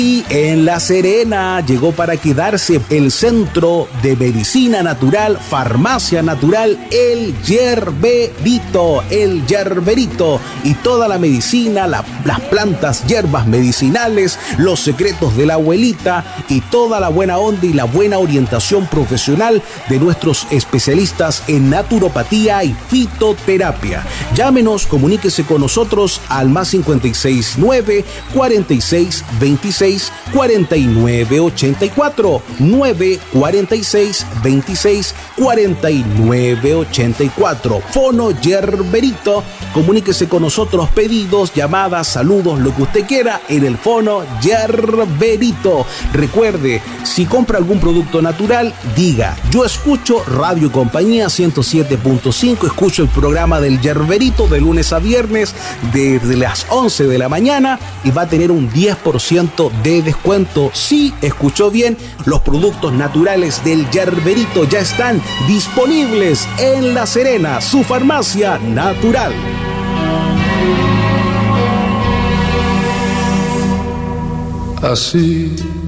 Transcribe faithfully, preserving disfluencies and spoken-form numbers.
Y en La Serena llegó para quedarse el Centro de Medicina Natural, Farmacia Natural, El Yerberito, El Yerberito, y toda la medicina, la, las plantas, hierbas medicinales, los secretos de la abuelita y toda la buena onda y la buena orientación profesional de nuestros especialistas en naturopatía y fitoterapia. Llámenos, comuníquese con nosotros al más cincuenta y seis nueve, cuarenta y seis, veintiséis, cuarenta y nueve ochenta y cuatro, nueve cuarenta y seis, veintiséis, cuarenta y nueve ochenta y cuatro. Fono Yerberito, comuníquese con nosotros, pedidos, llamadas, saludos, lo que usted quiera en el Fono Yerberito. Recuerde, si compra algún producto natural, diga: yo escucho Radio Compañía ciento siete punto cinco, escucho el programa del Yerberito de lunes a viernes desde las once de la mañana y va a tener un diez por ciento de descuento. Sí, escuchó bien, los productos naturales del Yerberito ya están disponibles en La Serena, su farmacia natural. Así